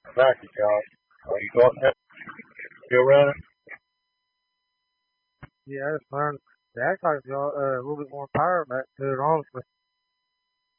Back to Josh. Are you got that? Still running? Yeah, it's fine. They act like y'all a little bit more power back to it, honestly.